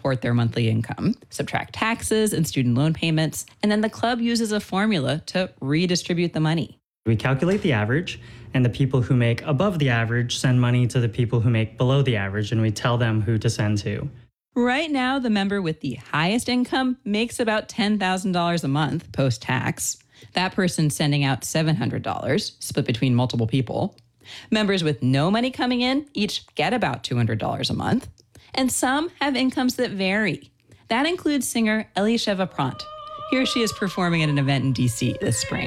report their monthly income, subtract taxes and student loan payments, and then the club uses a formula to redistribute the money. We calculate the average, and the people who make above the average send money to the people who make below the average, and we tell them who to send to. Right now, the member with the highest income makes about $10,000 a month post-tax. That person's sending out $700, split between multiple people. Members with no money coming in each get about $200 a month. And some have incomes that vary. That includes singer Elisheva Pront. Here she is performing at an event in D.C. this spring.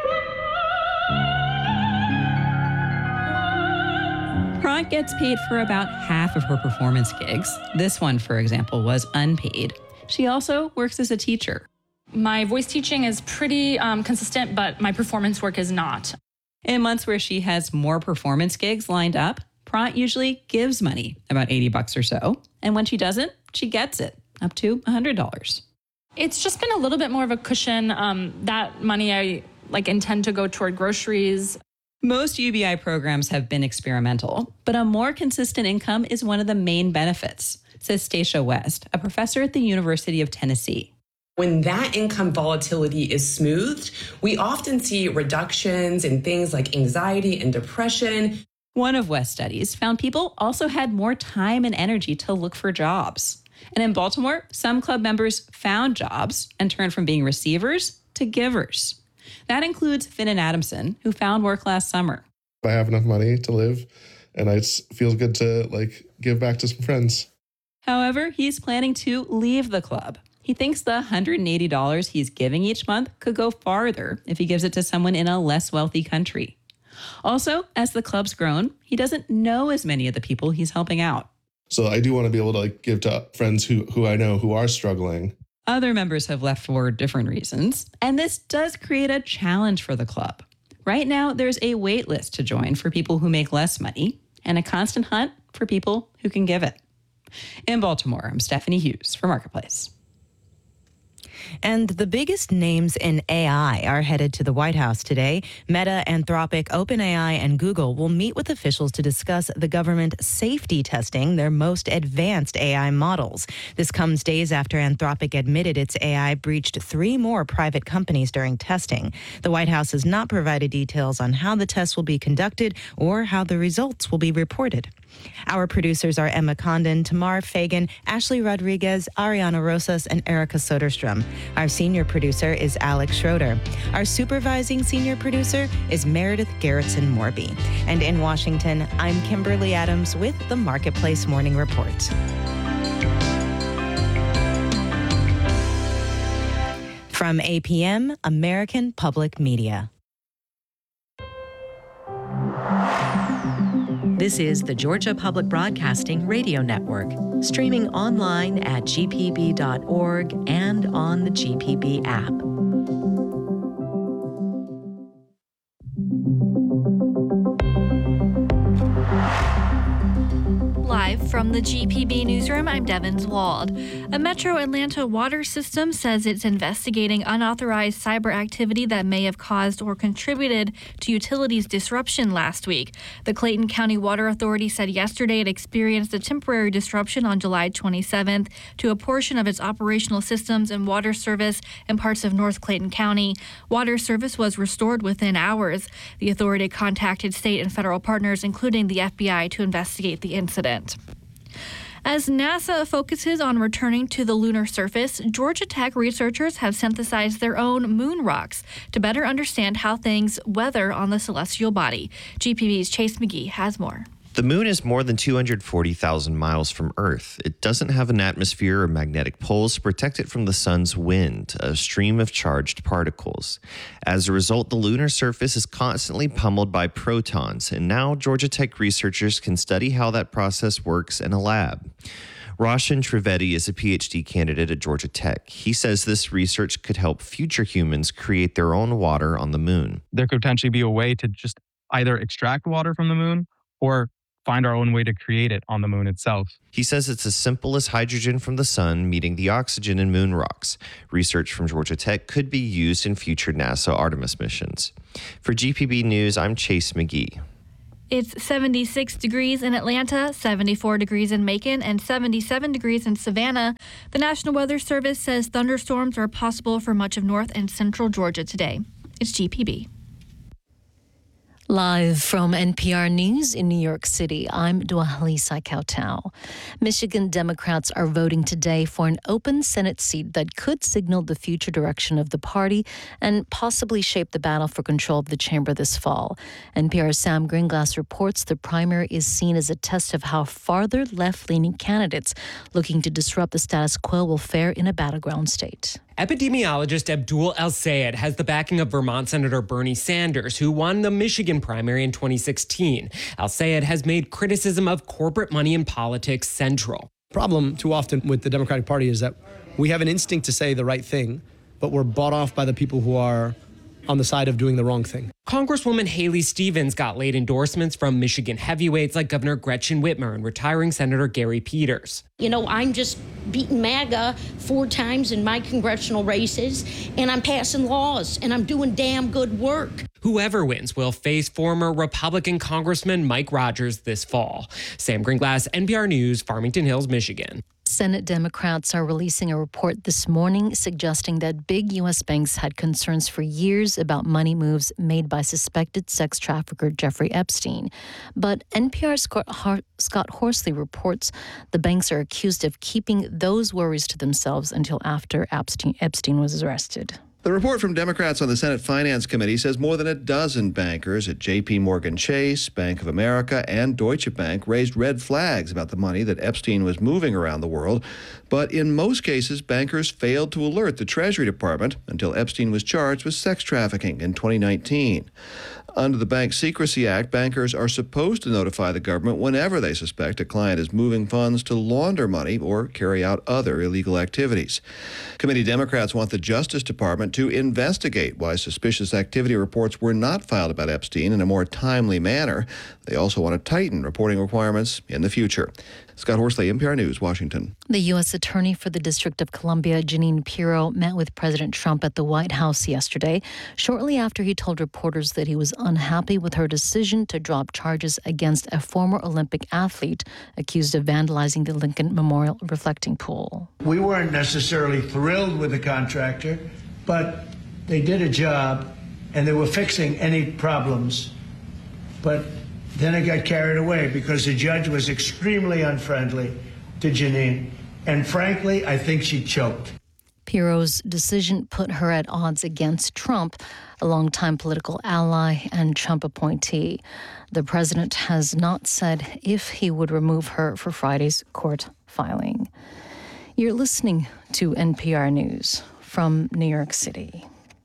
Pront gets paid for about half of her performance gigs. This one, for example, was unpaid. She also works as a teacher. My voice teaching is pretty consistent, but my performance work is not. In months where she has more performance gigs lined up, Pront usually gives money, about $80 or so. And when she doesn't, she gets it, up to $100. It's just been a little bit more of a cushion. That money I intend to go toward groceries. Most UBI programs have been experimental, but a more consistent income is one of the main benefits, says Stacia West, a professor at the University of Tennessee. When that income volatility is smoothed, we often see reductions in things like anxiety and depression. One of West's studies found people also had more time and energy to look for jobs. And in Baltimore, some club members found jobs and turned from being receivers to givers. That includes Finnan Adamson, who found work last summer. I have enough money to live, and it feels good to give back to some friends. However, he's planning to leave the club. He thinks the $180 he's giving each month could go farther if he gives it to someone in a less wealthy country. Also, as the club's grown, he doesn't know as many of the people he's helping out. So I do want to be able to give to friends who I know who are struggling. Other members have left for different reasons, and this does create a challenge for the club. Right now, there's a wait list to join for people who make less money and a constant hunt for people who can give it. In Baltimore, I'm Stephanie Hughes for Marketplace. And the biggest names in AI are headed to the White House today. Meta, Anthropic, OpenAI, and Google will meet with officials to discuss the government safety testing their most advanced AI models. This comes days after Anthropic admitted its AI breached 3 more private companies during testing. The White House has not provided details on how the tests will be conducted or how the results will be reported. Our producers are Emma Condon, Tamar Fagan, Ashley Rodriguez, Ariana Rosas, and Erica Soderstrom. Our senior producer is Alex Schroeder. Our supervising senior producer is Meredith Garrettson-Morby. And in Washington, I'm Kimberly Adams with the Marketplace Morning Report. From APM, American Public Media. This is the Georgia Public Broadcasting Radio Network, streaming online at gpb.org and on the GPB app. Live from the GPB newsroom, I'm Devin Wald. A Metro Atlanta water system says it's investigating unauthorized cyber activity that may have caused or contributed to utilities disruption last week. The Clayton County Water Authority said yesterday it experienced a temporary disruption on July 27th to a portion of its operational systems and water service in parts of North Clayton County. Water service was restored within hours. The authority contacted state and federal partners, including the FBI, to investigate the incident. As NASA focuses on returning to the lunar surface, Georgia Tech researchers have synthesized their own moon rocks to better understand how things weather on the celestial body. GPB's Chase McGee has more. The moon is more than 240,000 miles from Earth. It doesn't have an atmosphere or magnetic poles to protect it from the sun's wind, a stream of charged particles. As a result, the lunar surface is constantly pummeled by protons, and now Georgia Tech researchers can study how that process works in a lab. Roshan Trivedi is a PhD candidate at Georgia Tech. He says this research could help future humans create their own water on the moon. There could potentially be a way to just either extract water from the moon or find our own way to create it on the moon itself. He says it's as simple as hydrogen from the sun meeting the oxygen in moon rocks. Research from Georgia Tech could be used in future NASA Artemis missions. For GPB News, I'm Chase McGee. It's 76 degrees in Atlanta, 74 degrees in Macon, and 77 degrees in Savannah. The National Weather Service says thunderstorms are possible for much of north and central Georgia today. It's GPB. Live from NPR News in New York City, I'm Dwalisa Kautau. Michigan Democrats are voting today for an open Senate seat that could signal the future direction of the party and possibly shape the battle for control of the chamber this fall. NPR's Sam Greenglass reports the primary is seen as a test of how farther left-leaning candidates looking to disrupt the status quo will fare in a battleground state. Epidemiologist Abdul El-Sayed has the backing of Vermont Senator Bernie Sanders, who won the Michigan primary in 2016. El-Sayed has made criticism of corporate money in politics central. Problem too often with the Democratic Party is that we have an instinct to say the right thing, but we're bought off by the people who are on the side of doing the wrong thing. Congresswoman Haley Stevens got late endorsements from Michigan heavyweights like Governor Gretchen Whitmer and retiring Senator Gary Peters. You know, I'm just beating MAGA 4 times in my congressional races, and I'm passing laws, and I'm doing damn good work. Whoever wins will face former Republican Congressman Mike Rogers this fall. Sam Greenglass, NPR News, Farmington Hills, Michigan. Senate Democrats are releasing a report this morning suggesting that big U.S. banks had concerns for years about money moves made by suspected sex trafficker Jeffrey Epstein. But NPR's Scott Horsley reports the banks are accused of keeping those worries to themselves until after Epstein was arrested. The report from Democrats on the Senate Finance Committee says more than a dozen bankers at J.P. Morgan Chase, Bank of America, and Deutsche Bank raised red flags about the money that Epstein was moving around the world. But in most cases, bankers failed to alert the Treasury Department until Epstein was charged with sex trafficking in 2019. Under the Bank Secrecy Act, bankers are supposed to notify the government whenever they suspect a client is moving funds to launder money or carry out other illegal activities. Committee Democrats want the Justice Department to investigate why suspicious activity reports were not filed about Epstein in a more timely manner. They also want to tighten reporting requirements in the future. Scott Horsley, NPR News, Washington. The U.S. Attorney for the District of Columbia, Jeanine Pirro, met with President Trump at the White House yesterday, shortly after he told reporters that he was unhappy with her decision to drop charges against a former Olympic athlete accused of vandalizing the Lincoln Memorial reflecting pool. We weren't necessarily thrilled with the contractor, but they did a job and they were fixing any problems. But then it got carried away because the judge was extremely unfriendly to Jeanine. And frankly, I think she choked. Pirro's decision put her at odds against Trump, a longtime political ally and Trump appointee. The president has not said if he would remove her for Friday's court filing. You're listening to NPR News from New York City.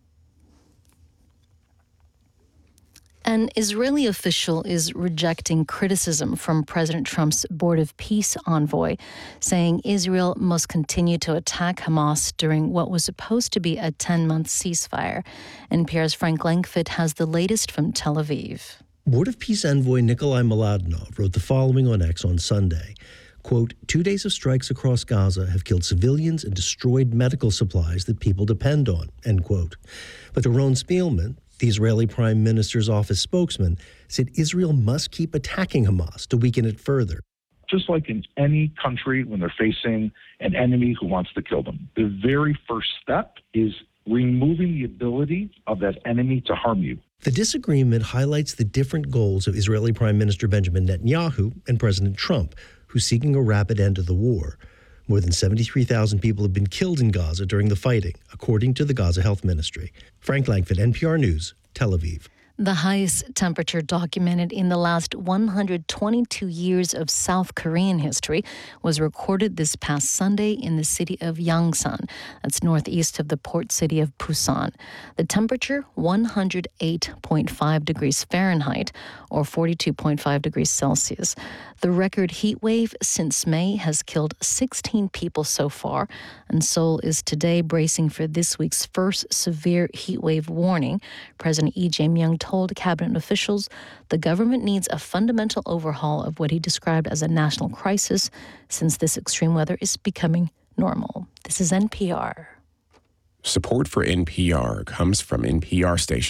An Israeli official is rejecting criticism from President Trump's Board of Peace envoy, saying Israel must continue to attack Hamas during what was supposed to be a 10-month ceasefire. NPR's Frank Langfitt has the latest from Tel Aviv. Board of Peace envoy Nikolai Mladinov wrote the following on X on Sunday. Quote, 2 days of strikes across Gaza have killed civilians and destroyed medical supplies that people depend on, end quote. But Ron Spielman, the Israeli Prime Minister's office spokesman, said Israel must keep attacking Hamas to weaken it further. Just like in any country when they're facing an enemy who wants to kill them, the very first step is removing the ability of that enemy to harm you. The disagreement highlights the different goals of Israeli Prime Minister Benjamin Netanyahu and President Trump, who's seeking a rapid end to the war. More than 73,000 people have been killed in Gaza during the fighting, according to the Gaza Health Ministry. Frank Langfitt, NPR News, Tel Aviv. The highest temperature documented in the last 122 years of South Korean history was recorded this past Sunday in the city of Yangsan. That's northeast of the port city of Busan. The temperature, 108.5 degrees Fahrenheit, or 42.5 degrees Celsius. The record heat wave since May has killed 16 people so far, and Seoul is today bracing for this week's first severe heat wave warning. President Lee Jae-myung told cabinet officials the government needs a fundamental overhaul of what he described as a national crisis since this extreme weather is becoming normal. This is NPR. Support for NPR comes from NPR stations.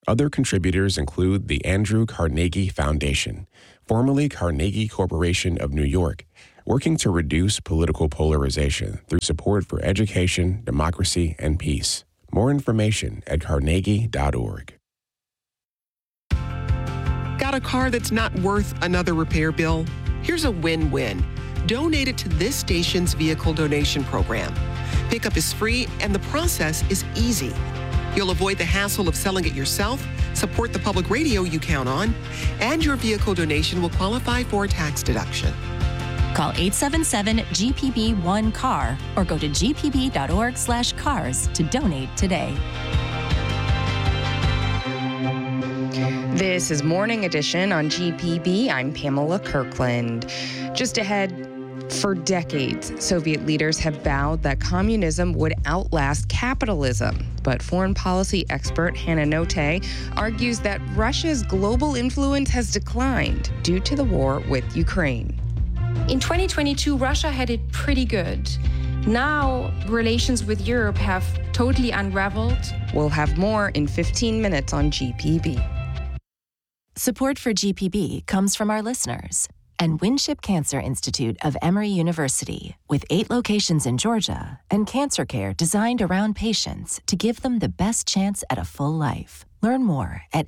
Other contributors include the Andrew Carnegie Foundation, formerly Carnegie Corporation of New York, working to reduce political polarization through support for education, democracy, and peace. More information at carnegie.org. Got a car that's not worth another repair bill? Here's a win-win. Donate it to this station's vehicle donation program. Pickup is free and the process is easy. You'll avoid the hassle of selling it yourself, support the public radio you count on, and your vehicle donation will qualify for a tax deduction. Call 877-GPB-1-CAR or go to gpb.org/cars to donate today. This is Morning Edition on GPB. I'm Pamela Kirkland. Just ahead, for decades, Soviet leaders have vowed that communism would outlast capitalism. But foreign policy expert Hannah Notte argues that Russia's global influence has declined due to the war with Ukraine. In 2022, Russia had it pretty good. Now, relations with Europe have totally unraveled. We'll have more in 15 minutes on GPB. Support for GPB comes from our listeners and Winship Cancer Institute of Emory University, with 8 locations in Georgia and cancer care designed around patients to give them the best chance at a full life. Learn more at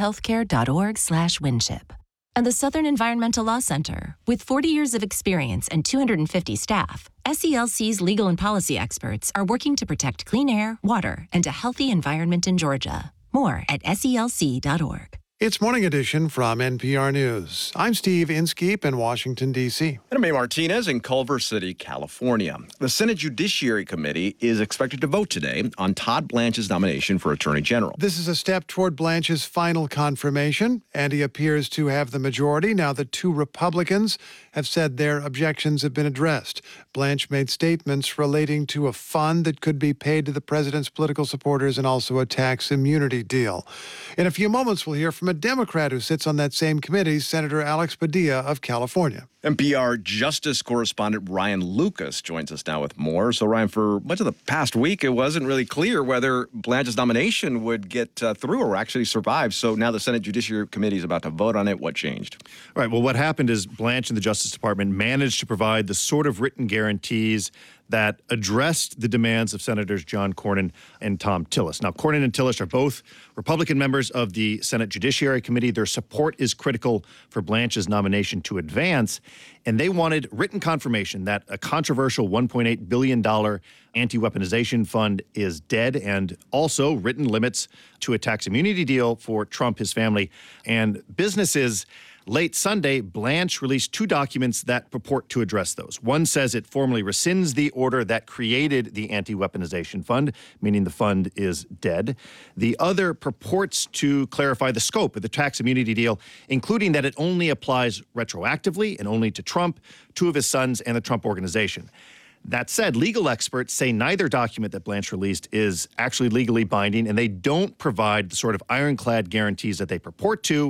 emoryhealthcare.org/winship. And the Southern Environmental Law Center, with 40 years of experience and 250 staff, SELC's legal and policy experts are working to protect clean air, water, and a healthy environment in Georgia. More at SELC.org. It's Morning Edition from NPR News. I'm Steve Inskeep in Washington, D.C. And I'm May Martinez in Culver City, California. The Senate Judiciary Committee is expected to vote today on Todd Blanche's nomination for Attorney General. This is a step toward Blanche's final confirmation, and he appears to have the majority now that 2 Republicans have said their objections have been addressed. Blanche made statements relating to a fund that could be paid to the president's political supporters and also a tax immunity deal. In a few moments, we'll hear from a Democrat who sits on that same committee, Senator Alex Padilla of California. NPR Justice correspondent Ryan Lucas joins us now with more. So, Ryan, for much of the past week, it wasn't really clear whether Blanche's nomination would get through or actually survive. So now the Senate Judiciary Committee is about to vote on it. What changed? All right. Well, what happened is Blanche and the Justice Department managed to provide the sort of written guarantees that addressed the demands of Senators John Cornyn and Thom Tillis. Now, Cornyn and Tillis are both Republican members of the Senate Judiciary Committee. Their support is critical for Blanche's nomination to advance, and they wanted written confirmation that a controversial $1.8 billion anti-weaponization fund is dead, and also written limits to a tax immunity deal for Trump, his family, and businesses. Late Sunday, Blanche released 2 documents that purport to address those. One says it formally rescinds the order that created the anti-weaponization fund, meaning the fund is dead. The other purports to clarify the scope of the tax immunity deal, including that it only applies retroactively and only to Trump, 2 of his sons, and the Trump Organization. That said, legal experts say neither document that Blanche released is actually legally binding, and they don't provide the sort of ironclad guarantees that they purport to.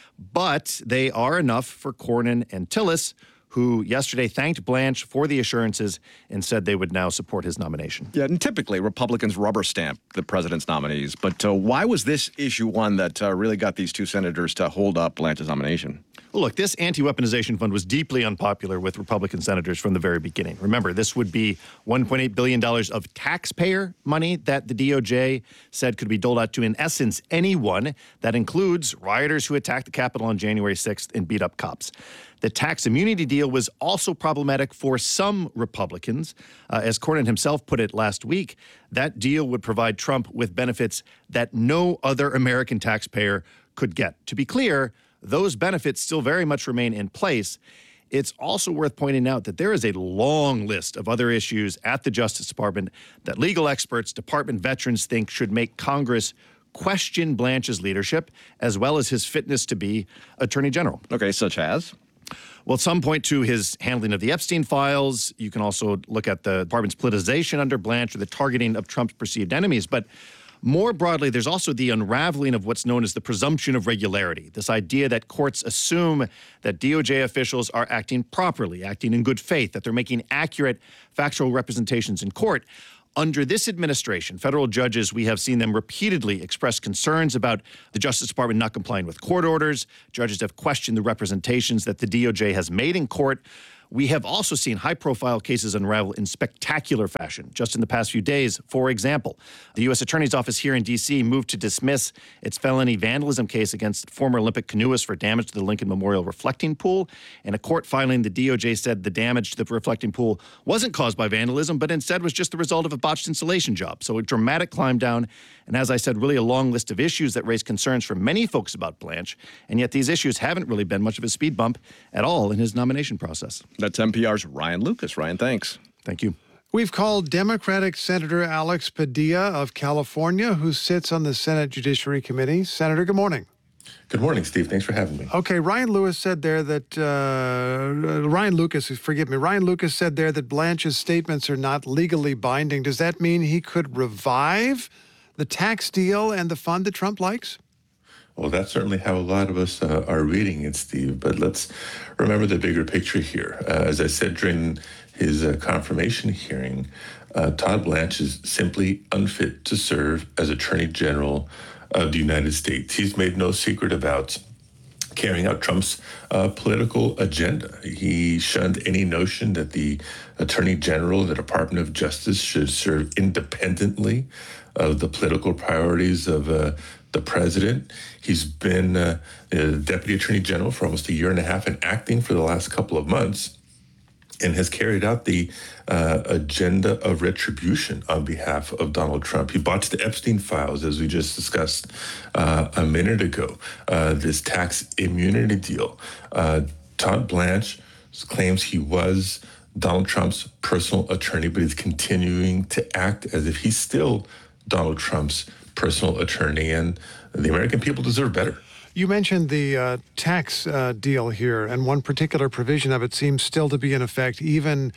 But they are enough for Cornyn and Tillis, who yesterday thanked Blanche for the assurances and said they would now support his nomination. Yeah, and typically Republicans rubber stamp the president's nominees. But why was this issue one that really got these 2 senators to hold up Blanche's nomination? Well, look, this anti-weaponization fund was deeply unpopular with Republican senators from the very beginning. Remember, this would be $1.8 billion of taxpayer money that the DOJ said could be doled out to, in essence, anyone. That includes rioters who attacked the Capitol on January 6th and beat up cops. The tax immunity deal was also problematic for some Republicans. As Cornyn himself put it last week, that deal would provide Trump with benefits that no other American taxpayer could get. To be clear, those benefits still very much remain in place. It's also worth pointing out that there is a long list of other issues at the Justice Department that legal experts, department veterans think should make Congress question Blanche's leadership, as well as his fitness to be Attorney General. Okay, such as? Well, some point to his handling of the Epstein files. You can also look at the department's politicization under Blanche or the targeting of Trump's perceived enemies. But more broadly, there's also the unraveling of what's known as the presumption of regularity, this idea that courts assume that DOJ officials are acting properly, acting in good faith, that they're making accurate factual representations in court. Under this administration, federal judges, we have seen them repeatedly express concerns about the Justice Department not complying with court orders. Judges have questioned the representations that the DOJ has made in court. We have also seen high-profile cases unravel in spectacular fashion. Just in the past few days, for example, the U.S. Attorney's Office here in D.C. moved to dismiss its felony vandalism case against former Olympic canoeist for damage to the Lincoln Memorial reflecting pool. In a court filing, the DOJ said the damage to the reflecting pool wasn't caused by vandalism, but instead was just the result of a botched installation job. So a dramatic climb down, and as I said, really a long list of issues that raise concerns for many folks about Blanche, and yet these issues haven't really been much of a speed bump at all in his nomination process. That's NPR's Ryan Lucas. Ryan, thanks. Thank you. We've called Democratic Senator Alex Padilla of California, who sits on the Senate Judiciary Committee. Senator, good morning. Good morning, Steve. Thanks for having me. Okay, Ryan Lucas said there that Ryan Lucas said there that Blanche's statements are not legally binding. Does that mean he could revive the tax deal and the fund that Trump likes? Well, that's certainly how a lot of us are reading it, Steve. But let's remember the bigger picture here. As I said during his confirmation hearing, Todd Blanche is simply unfit to serve as Attorney General of the United States. He's made no secret about carrying out Trump's political agenda. He shunned any notion that the Attorney General of the Department of Justice should serve independently of the political priorities of the president. He's been Deputy Attorney General for almost a year and a half and acting for the last couple of months, and has carried out the agenda of retribution on behalf of Donald Trump. He botched the Epstein files, as we just discussed a minute ago, this tax immunity deal. Todd Blanche claims he was Donald Trump's personal attorney, but he's continuing to act as if he's still Donald Trump's personal attorney, and the American people deserve better. You mentioned the tax deal here, and one particular provision of it seems still to be in effect, even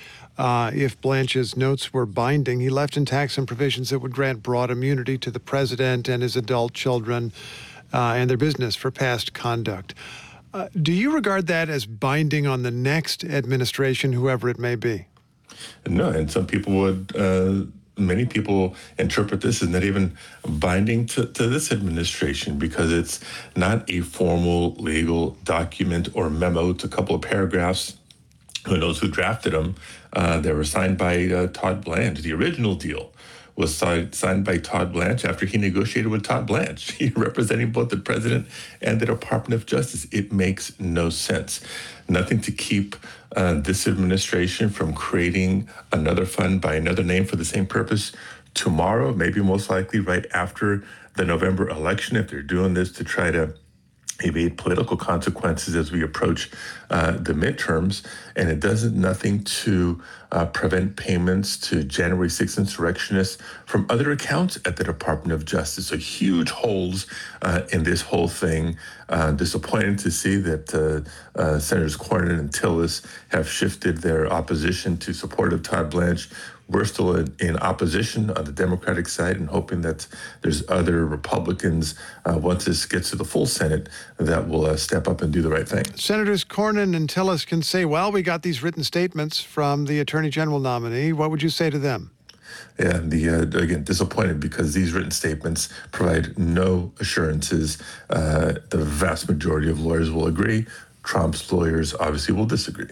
if Blanche's notes were binding. He left intact some provisions that would grant broad immunity to the president and his adult children and their business for past conduct. Do you regard that as binding on the next administration, whoever it may be? No, and some people would... Many people interpret this as not even binding to this administration because it's not a formal legal document or memo. It's a couple of paragraphs. Who knows who drafted them? They were signed by Todd Blanche. The original deal was signed by Todd Blanche after he negotiated with Todd Blanche, he representing both the president and the Department of Justice. It makes no sense. Nothing to keep this administration from creating another fund by another name for the same purpose tomorrow, maybe most likely right after the November election, if they're doing this to try to evade political consequences as we approach the midterms. And it does nothing to prevent payments to January 6th insurrectionists from other accounts at the Department of Justice. So huge holes in this whole thing. Disappointing to see that Senators Cornyn and Tillis have shifted their opposition to support of Todd Blanche. We're still in opposition on the Democratic side and hoping that there's other Republicans, once this gets to the full Senate, that will step up and do the right thing. Senators Cornyn and Tillis can say, well, we got these written statements from the Attorney General nominee. What would you say to them? Yeah, again, disappointed because these written statements provide no assurances. The vast majority of lawyers will agree. Trump's lawyers obviously will disagree.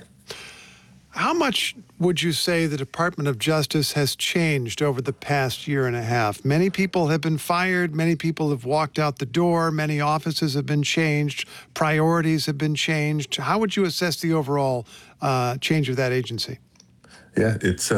How much would you say the Department of Justice has changed over the past year and a half? Many people have been fired. Many people have walked out the door. Many offices have been changed. Priorities have been changed. How would you assess the overall change of that agency? Yeah, it's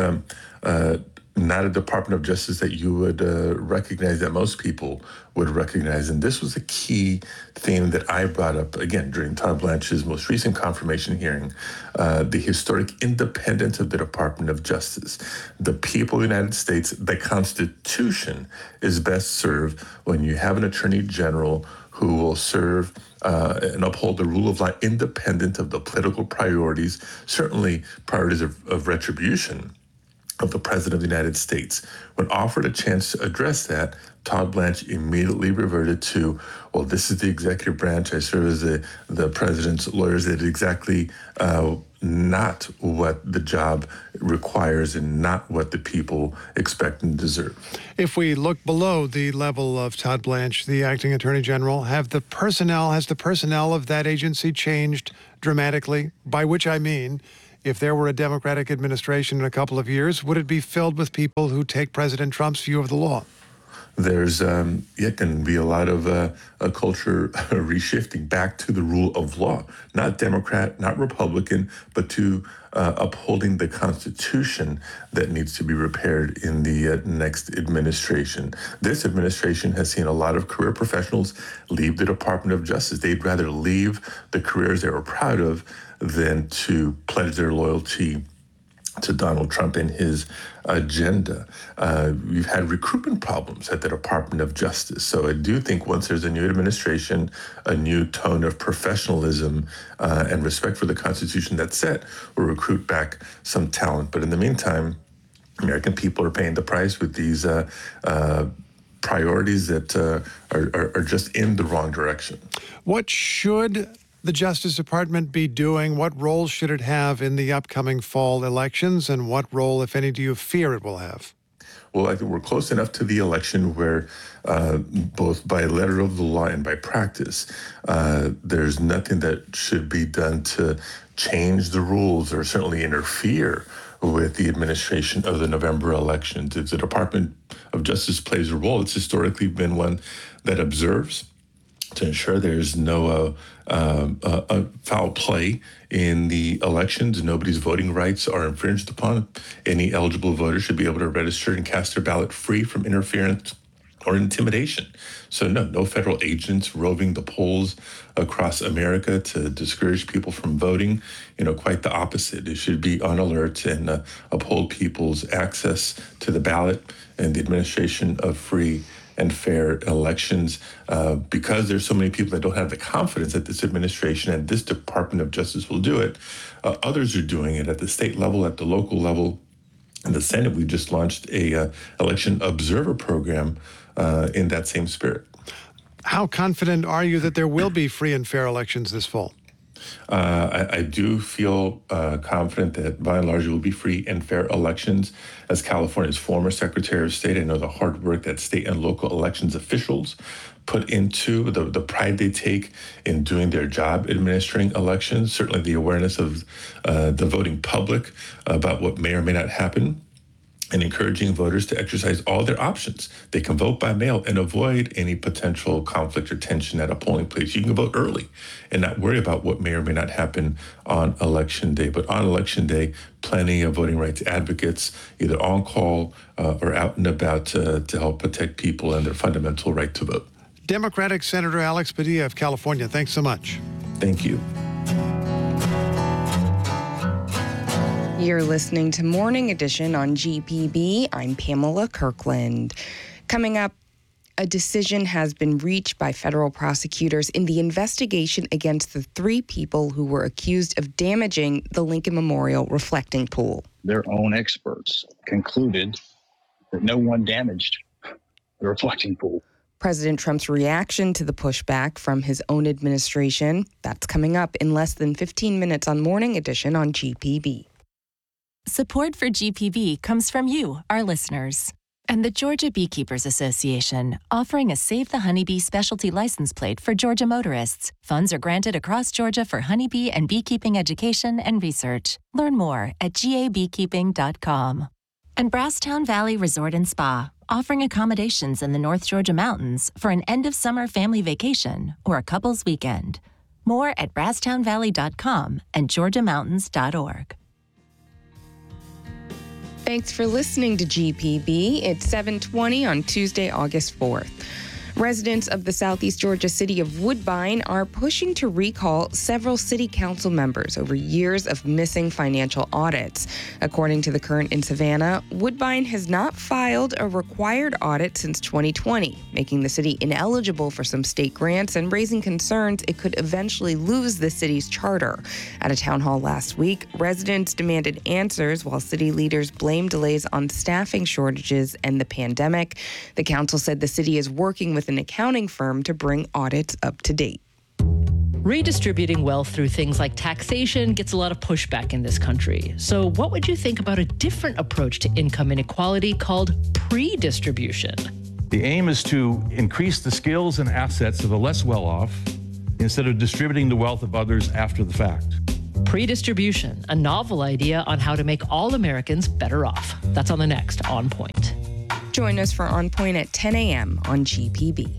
not a Department of Justice that you would recognize, that most people would recognize. And this was a key theme that I brought up, again, during Todd Blanche's most recent confirmation hearing, the historic independence of the Department of Justice. The people of the United States, the Constitution is best served when you have an Attorney General who will serve and uphold the rule of law independent of the political priorities, certainly priorities of retribution of the President of the United States. When offered a chance to address that, Todd Blanche immediately reverted to, well, this is the executive branch. I serve as the president's lawyers. They did exactly not what the job requires and not what the people expect and deserve. If we look below the level of Todd Blanche, the acting attorney general, has the personnel of that agency changed dramatically? By which I mean, if there were a Democratic administration in a couple of years, would it be filled with people who take President Trump's view of the law? There's can be a lot of a culture reshifting back to the rule of law, not Democrat, not Republican, but to upholding the Constitution that needs to be repaired in the next administration. This administration has seen a lot of career professionals leave the Department of Justice. They'd rather leave the careers they were proud of than to pledge their loyalty to Donald Trump and his agenda. We've had recruitment problems at the Department of Justice. So I do think once there's a new administration, a new tone of professionalism and respect for the Constitution that's set, will recruit back some talent. But in the meantime, American people are paying the price with these priorities that are just in the wrong direction. What should the Justice Department be doing? What role should it have in the upcoming fall elections, and what role, if any, do you fear it will have? Well, I think we're close enough to the election where both by letter of the law and by practice, there's nothing that should be done to change the rules or certainly interfere with the administration of the November elections. If the Department of Justice plays a role, it's historically been one that observes to ensure there's no foul play in the elections. Nobody's voting rights are infringed upon. Any eligible voter should be able to register and cast their ballot free from interference or intimidation. So no federal agents roving the polls across America to discourage people from voting. Quite the opposite. It should be on alert and uphold people's access to the ballot and the administration of free and fair elections. Because there's so many people that don't have the confidence that this administration and this Department of Justice will do it, others are doing it at the state level, at the local level. In the Senate, we just launched a election observer program in that same spirit. How confident are you that there will be free and fair elections this fall? I do feel confident that by and large it will be free and fair elections. As California's former Secretary of State, I know the hard work that state and local elections officials put into the pride they take in doing their job administering elections, certainly the awareness of the voting public about what may or may not happen, and encouraging voters to exercise all their options. They can vote by mail and avoid any potential conflict or tension at a polling place. You can vote early and not worry about what may or may not happen on Election Day. But on Election Day, plenty of voting rights advocates, either on call or out and about to help protect people and their fundamental right to vote. Democratic Senator Alex Padilla of California, thanks so much. Thank you. You're listening to Morning Edition on GPB. I'm Pamela Kirkland. Coming up, a decision has been reached by federal prosecutors in the investigation against the 3 people who were accused of damaging the Lincoln Memorial reflecting pool. Their own experts concluded that no one damaged the reflecting pool. President Trump's reaction to the pushback from his own administration, that's coming up in less than 15 minutes on Morning Edition on GPB. Support for GPB comes from you, our listeners, and the Georgia Beekeepers Association, offering a Save the Honeybee specialty license plate for Georgia motorists. Funds are granted across Georgia for honeybee and beekeeping education and research. Learn more at gabeekeeping.com. And Brasstown Valley Resort and Spa, offering accommodations in the North Georgia mountains for an end-of-summer family vacation or a couple's weekend. More at brasstownvalley.com and georgiamountains.org. Thanks for listening to GPB. It's 7:20 on Tuesday, August 4th. Residents of the southeast Georgia city of Woodbine are pushing to recall several city council members over years of missing financial audits. According to The Current in Savannah, Woodbine has not filed a required audit since 2020, making the city ineligible for some state grants and raising concerns it could eventually lose the city's charter. At a town hall last week, residents demanded answers while city leaders blamed delays on staffing shortages and the pandemic. The council said the city is working with an accounting firm to bring audits up to date. Redistributing wealth through things like taxation gets a lot of pushback in this country. So what would you think about a different approach to income inequality called pre-distribution? The aim is to increase the skills and assets of the less well-off instead of distributing the wealth of others after the fact. Pre-distribution, a novel idea on how to make all Americans better off. That's on the next On Point. Join us for On Point at 10 a.m. on GPB.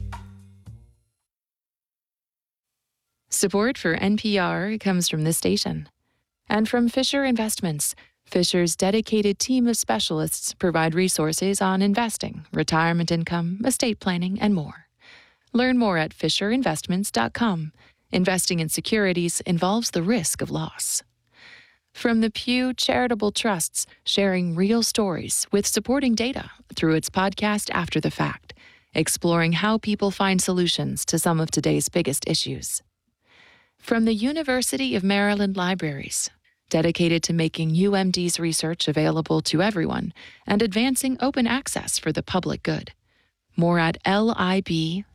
Support for NPR comes from this station and from Fisher Investments. Fisher's dedicated team of specialists provide resources on investing, retirement income, estate planning, and more. Learn more at fisherinvestments.com. Investing in securities involves the risk of loss. From the Pew Charitable Trusts, sharing real stories with supporting data through its podcast After the Fact, exploring how people find solutions to some of today's biggest issues. From the University of Maryland Libraries, dedicated to making UMD's research available to everyone and advancing open access for the public good. More at lib.umd.edu.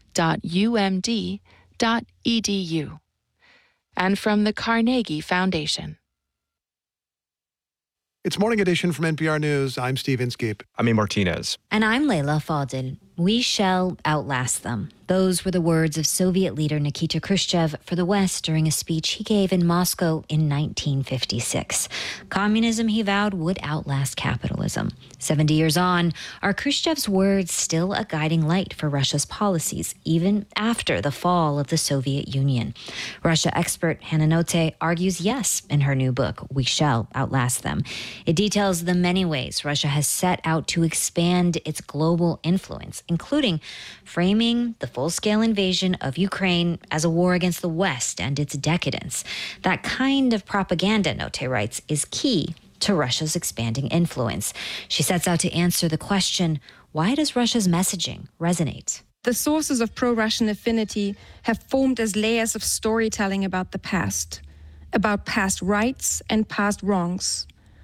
And from the Carnegie Foundation. It's Morning Edition from NPR News. I'm Steve Inskeep. I'm A. Martinez. And I'm Layla Fadil. We shall outlast them. Those were the words of Soviet leader Nikita Khrushchev for the West during a speech he gave in Moscow in 1956. Communism, he vowed, would outlast capitalism. 70 years on, are Khrushchev's words still a guiding light for Russia's policies, even after the fall of the Soviet Union? Russia expert Hannah Notte argues yes in her new book, We Shall Outlast Them. It details the many ways Russia has set out to expand its global influence, including framing the full-scale invasion of Ukraine as a war against the West and its decadence. That kind of propaganda, Notte writes, is key to Russia's expanding influence. She sets out to answer the question, why does Russia's messaging resonate? The sources of pro-Russian affinity have formed as layers of storytelling about the past, about past rights and past wrongs.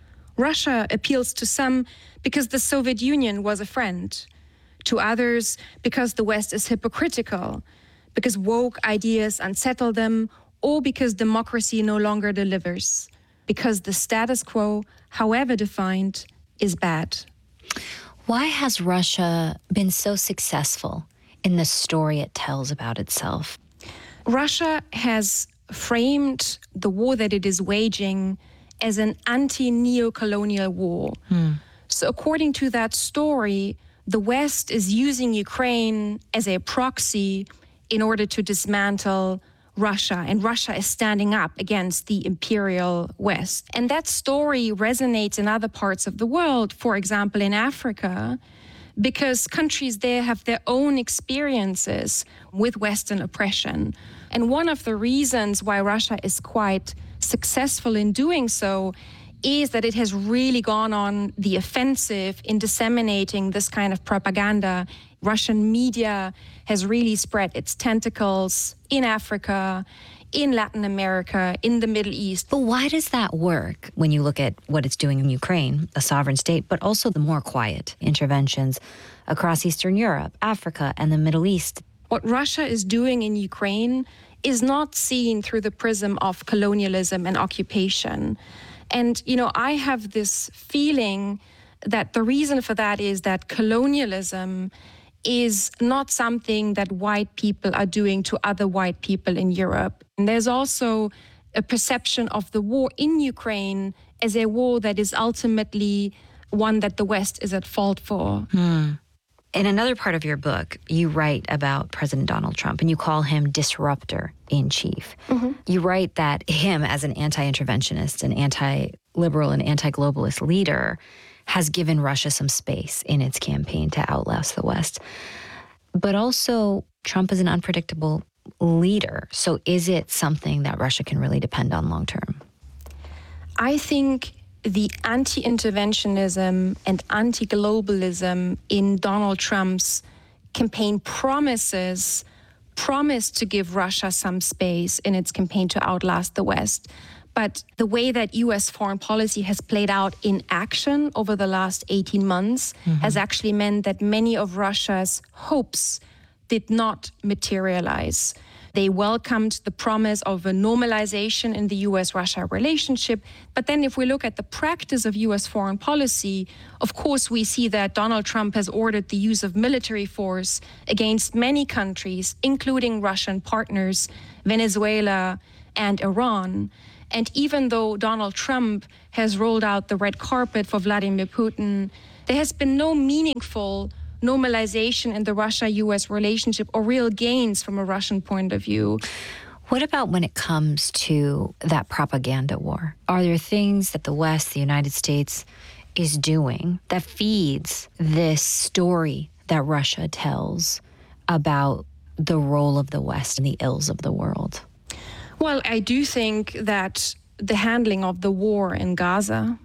Russia appeals to some because the Soviet Union was a friend, to others because the West is hypocritical, because woke ideas unsettle them, or because democracy no longer delivers, because the status quo, however defined, is bad. Why has Russia been so successful in the story it tells about itself? Russia has framed the war that it is waging as an anti-neocolonial war. So according to that story, the West is using Ukraine as a proxy in order to dismantle Russia, and Russia is standing up against the imperial West. And that story resonates in other parts of the world, for example, in Africa, because countries there have their own experiences with Western oppression. And one of the reasons why Russia is quite successful in doing so is that it has really gone on the offensive in disseminating this kind of propaganda. Russian media has really spread its tentacles in Africa, in Latin America, in the Middle East. But why does that work when you look at what it's doing in Ukraine, a sovereign state, but also the more quiet interventions across Eastern Europe, Africa, and the Middle East? What Russia is doing in Ukraine is not seen through the prism of colonialism and occupation. And, I have this feeling that the reason for that is that colonialism is not something that white people are doing to other white people in Europe. And there's also a perception of the war in Ukraine as a war that is ultimately one that the West is at fault for. In another part of your book, you write about President Donald Trump, and you call him disruptor in chief. You write that him, as an anti-interventionist, an anti-liberal and anti-globalist leader, has given Russia some space in its campaign to outlast the West. But also, Trump is an unpredictable leader. So is it something that Russia can really depend on long term? I think the anti-interventionism and anti-globalism in Donald Trump's campaign promised to give Russia some space in its campaign to outlast the West. But the way that U.S. foreign policy has played out in action over the last 18 months has actually meant that many of Russia's hopes did not materialize. They welcomed the promise of a normalization in the US-Russia relationship. But then if we look at the practice of US foreign policy, of course, we see that Donald Trump has ordered the use of military force against many countries, including Russian partners, Venezuela, and Iran. And even though Donald Trump has rolled out the red carpet for Vladimir Putin, there has been no meaningful normalization in the Russia-US relationship or real gains from a Russian point of view. What about when it comes to that propaganda war? Are there things that the West, the United States, is doing that feeds this story that Russia tells about the role of the West and the ills of the world? Well, I do think that the handling of the war in Gaza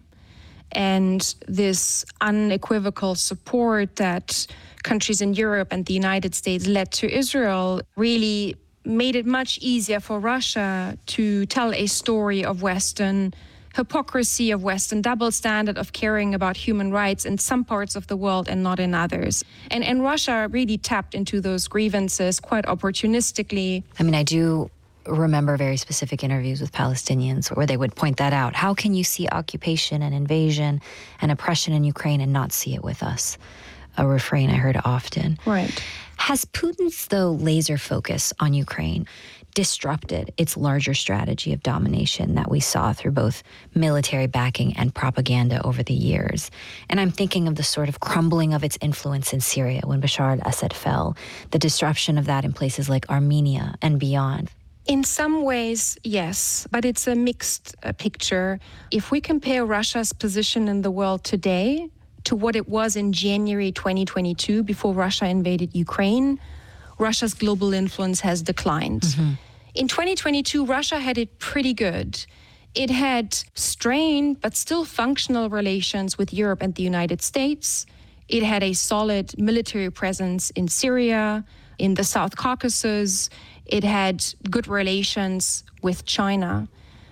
and this unequivocal support that countries in Europe and the United States led to Israel really made it much easier for Russia to tell a story of Western hypocrisy, of Western double standard, of caring about human rights in some parts of the world and not in others. And Russia really tapped into those grievances quite opportunistically. I mean, I do remember very specific interviews with Palestinians where they would point that out. How can you see occupation and invasion and oppression in Ukraine and not see it with us? A refrain I heard often. Right. Has Putin's, though, laser focus on Ukraine disrupted its larger strategy of domination that we saw through both military backing and propaganda over the years? And I'm thinking of the sort of crumbling of its influence in Syria when Bashar al-Assad fell, the disruption of that in places like Armenia and beyond. In some ways, yes, but it's a mixed picture. If we compare Russia's position in the world today to what it was in January 2022, before Russia invaded Ukraine, Russia's global influence has declined. Mm-hmm. In 2022, Russia had it pretty good. It had strained but still functional relations with Europe and the United States. It had a solid military presence in Syria, in the South Caucasus. It had good relations with China.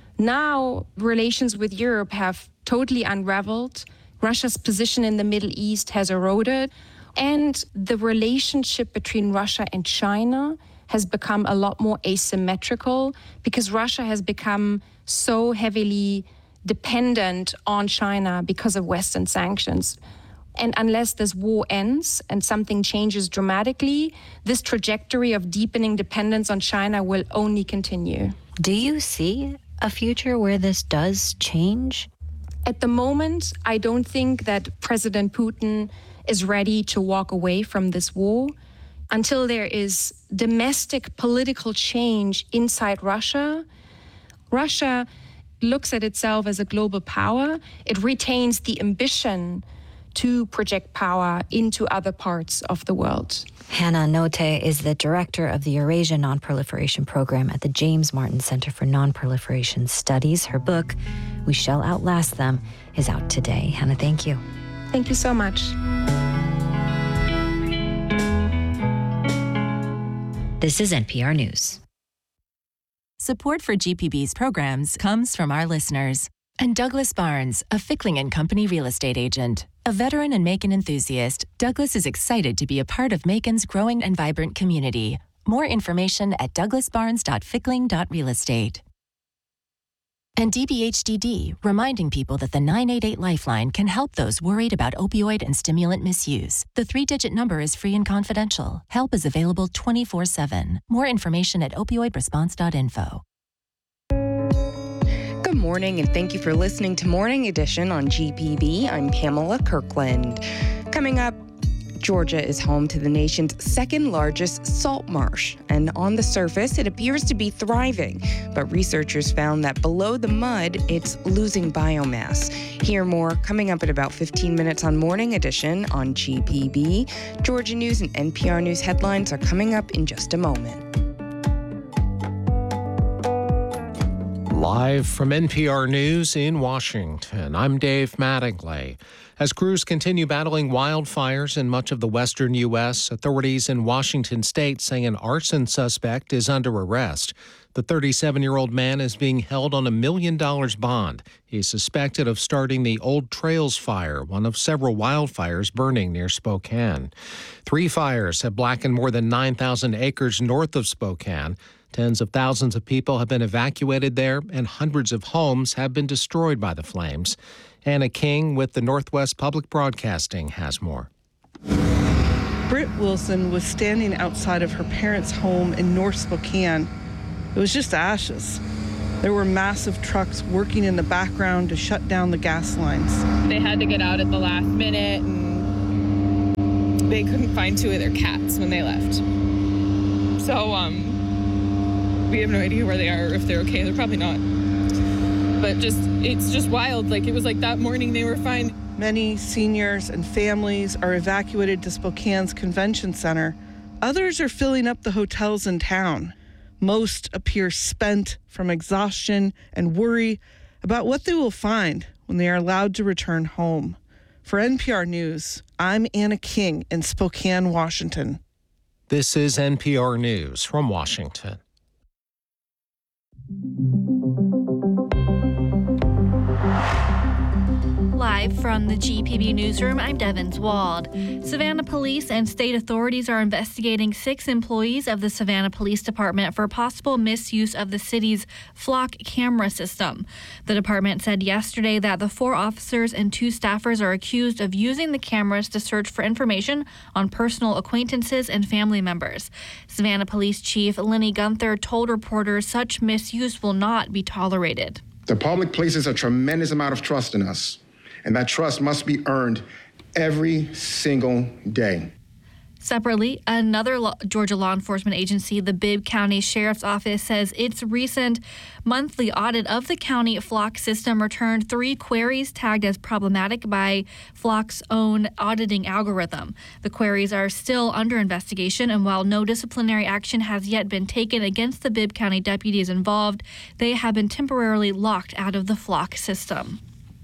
Now, relations with Europe have totally unraveled. Russia's position in the Middle East has eroded. And the relationship between Russia and China has become a lot more asymmetrical because Russia has become so heavily dependent on China because of Western sanctions. And unless this war ends and something changes dramatically, this trajectory of deepening dependence on China will only continue. Do you see a future where this does change? At the moment, I don't think that President Putin is ready to walk away from this war. Until there is domestic political change inside Russia, Russia looks at itself as a global power. It retains the ambition to project power into other parts of the world. Hannah Note is the director of the Eurasia Non-Proliferation Program at the James Martin Center for Non-Proliferation Studies. Her book, We Shall Outlast Them, is out today. Hannah, thank you. Thank you so much. This is NPR News. Support for GPB's programs comes from our listeners. And Douglas Barnes, a Fickling & Company real estate agent. A veteran and Macon enthusiast, Douglas is excited to be a part of Macon's growing and vibrant community. More information at douglasbarnes.fickling.realestate. And DBHDD, reminding people that the 988 Lifeline can help those worried about opioid and stimulant misuse. The 3-digit number is free and confidential. Help is available 24/7. More information at opioidresponse.info. Good morning, and thank you for listening to Morning Edition on GPB. I'm Pamela Kirkland. Coming up, Georgia is home to the nation's second largest salt marsh, and on the surface, it appears to be thriving. But researchers found that below the mud, it's losing biomass. Hear more coming up at about 15 minutes on Morning Edition on GPB. Georgia News and NPR News headlines are coming up in just a moment. Live from NPR News in Washington, I'm Dave Mattingly. As crews continue battling wildfires in much of the western U.S., authorities in Washington state say an arson suspect is under arrest. The 37-year-old man is being held on $1 million bond. He's suspected of starting the Old Trails Fire, one of several wildfires burning near Spokane. 3 fires have blackened more than 9,000 acres north of Spokane. Tens of thousands of people have been evacuated there, and hundreds of homes have been destroyed by the flames. Anna King with the Northwest Public Broadcasting has more. Britt Wilson was standing outside of her parents' home in North Spokane. It was just ashes. There were massive trucks working in the background to shut down the gas lines. They had to get out at the last minute, and they couldn't find two of their cats when they left. So we have no idea where they are or if they're okay. They're probably not. But it's just wild. Like, it was like that morning they were fine. Many seniors and families are evacuated to Spokane's convention center. Others are filling up the hotels in town. Most appear spent from exhaustion and worry about what they will find when they are allowed to return home. For NPR News, I'm Anna King in Spokane, Washington. This is NPR News from Washington. Live from the GPB newsroom, I'm Devins Wald. Savannah police and state authorities are investigating 6 employees of the Savannah Police Department for possible misuse of the city's flock camera system. The department said yesterday that the 4 officers and 2 staffers are accused of using the cameras to search for information on personal acquaintances and family members. Savannah Police Chief Lenny Gunther told reporters such misuse will not be tolerated. The public places a tremendous amount of trust in us, and that trust must be earned every single day. Separately, another Georgia law enforcement agency, the Bibb County Sheriff's Office, says its recent monthly audit of the county flock system returned 3 queries tagged as problematic by Flock's own auditing algorithm. The queries are still under investigation, and while no disciplinary action has yet been taken against the Bibb County deputies involved, they have been temporarily locked out of the flock system.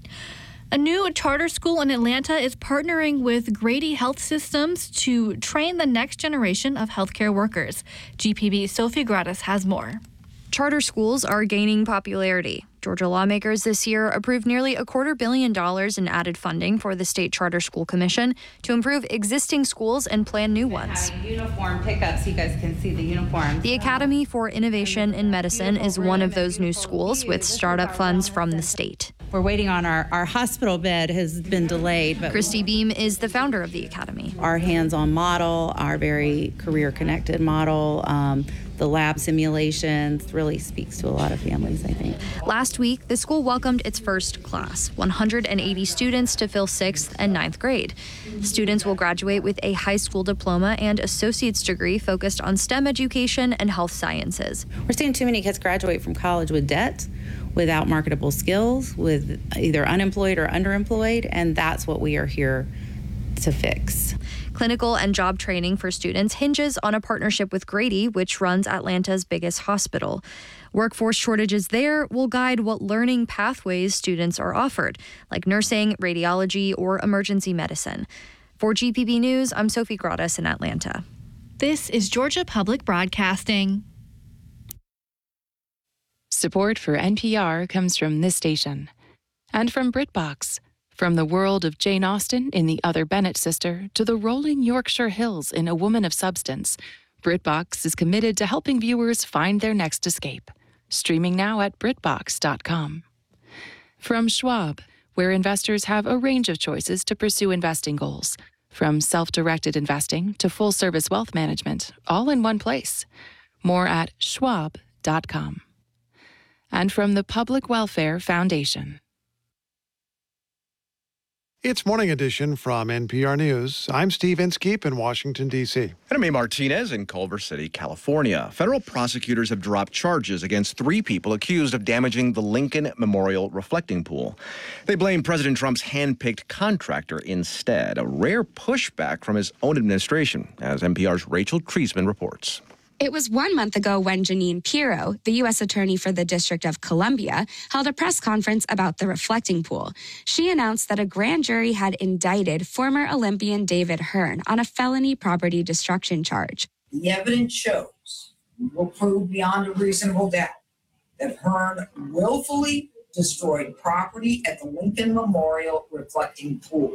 A new charter school in Atlanta is partnering with Grady Health Systems to train the next generation of healthcare workers. GPB's Sophie Gratis has more. Charter schools are gaining popularity. Georgia lawmakers this year approved nearly $250 million in added funding for the State Charter School Commission to improve existing schools and plan new ones. Uniform pickup so you guys can see the uniforms. The Academy for Innovation in Medicine is one of those new schools with startup funds from the state. We're waiting on our hospital bed has been delayed. But Christy Beam is the founder of the Academy. Our hands-on model, our very career-connected model, the lab simulations really speaks to a lot of families, I think. Last week, the school welcomed its first class, 180 students to fill 6th and 9th grade. Students will graduate with a high school diploma and associate's degree focused on STEM education and health sciences. We're seeing too many kids graduate from college with debt, without marketable skills, with either unemployed or underemployed, and that's what we are here to fix. Clinical and job training for students hinges on a partnership with Grady, which runs Atlanta's biggest hospital. Workforce shortages there will guide what learning pathways students are offered, like nursing, radiology, or emergency medicine. For GPB News, I'm Sophie Gratis in Atlanta. This is Georgia Public Broadcasting. Support for NPR comes from this station and from BritBox. From the world of Jane Austen in The Other Bennet Sister to the rolling Yorkshire Hills in A Woman of Substance, BritBox is committed to helping viewers find their next escape. Streaming now at BritBox.com. From Schwab, where investors have a range of choices to pursue investing goals, from self-directed investing to full-service wealth management, all in one place. More at Schwab.com. And from the Public Welfare Foundation. It's Morning Edition from NPR News. I'm Steve Inskeep in Washington, D.C. And I'm A. Martinez in Culver City, California. Federal prosecutors have dropped charges against 3 people accused of damaging the Lincoln Memorial reflecting pool. They blame President Trump's hand-picked contractor instead, a rare pushback from his own administration, as NPR's Rachel Treisman reports. It was 1 month ago when Jeanine Pirro, the U.S. Attorney for the District of Columbia, held a press conference about the reflecting pool. She announced that a grand jury had indicted former Olympian David Hearn on a felony property destruction charge. The evidence shows, we will prove beyond a reasonable doubt, that Hearn willfully destroyed property at the Lincoln Memorial reflecting pool.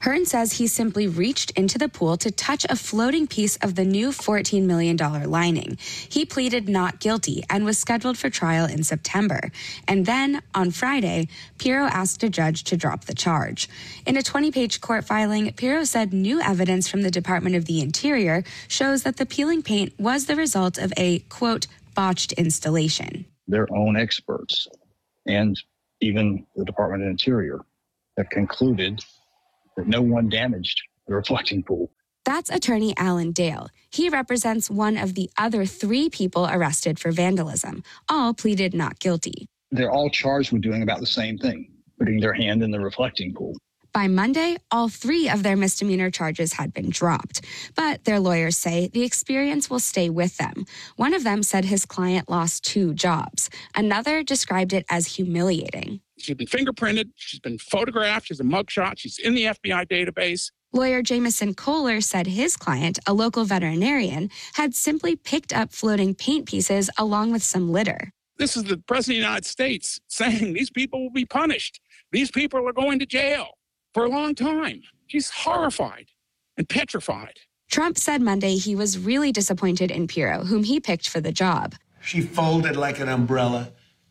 Hearn says he simply reached into the pool to touch a floating piece of the new $14 million lining. He pleaded not guilty and was scheduled for trial in September. And then, on Friday, Pirro asked a judge to drop the charge. In a 20-page court filing, Pirro said new evidence from the Department of the Interior shows that the peeling paint was the result of a, quote, botched installation. Their own experts and even the Department of Interior have concluded that no one damaged the reflecting pool. That's attorney Alan Dale. He represents one of the other 3 people arrested for vandalism. All pleaded not guilty. They're all charged with doing about the same thing, putting their hand in the reflecting pool. By Monday, all 3 of their misdemeanor charges had been dropped. But their lawyers say the experience will stay with them. One of them said his client lost 2 jobs. Another described it as humiliating. She's been fingerprinted. She's been photographed. She's a mugshot. She's in the FBI database. Lawyer Jameson Kohler said his client, a local veterinarian, had simply picked up floating paint pieces along with some litter. This is the President of the United States saying these people will be punished. These people are going to jail for a long time. She's horrified and petrified. Trump said Monday he was really disappointed in Pirro, whom he picked for the job. She folded like an umbrella,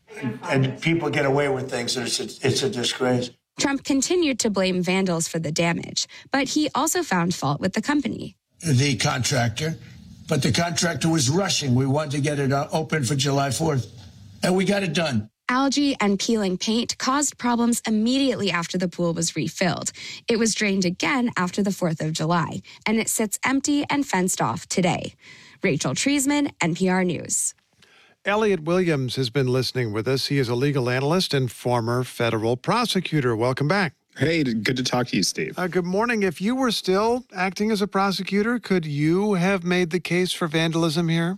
and people get away with things, and it's a disgrace. Trump continued to blame vandals for the damage, but he also found fault with the company. The contractor, but the contractor was rushing. We wanted to get it open for July 4th, and we got it done. Algae and peeling paint caused problems immediately after the pool was refilled. It was drained again after the 4th of July, and it sits empty and fenced off today. Rachel Treisman, NPR News. Elliot Williams has been listening with us. He is a legal analyst and former federal prosecutor. Welcome back. Hey, good to talk to you, Steve. Good morning. If you were still acting as a prosecutor, could you have made the case for vandalism here?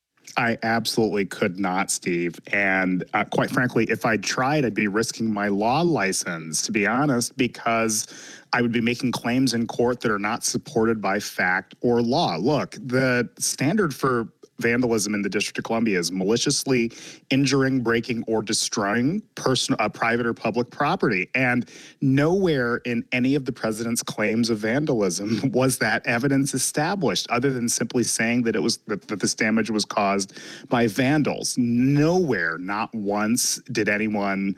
I absolutely could not, Steve. And quite frankly, if I tried, I'd be risking my law license, to be honest, because I would be making claims in court that are not supported by fact or law. Look, the standard for vandalism in the District of Columbia is maliciously injuring, breaking, or destroying private or public property. And nowhere in any of the president's claims of vandalism was that evidence established, other than simply saying that that this damage was caused by vandals. Nowhere, not once, did anyone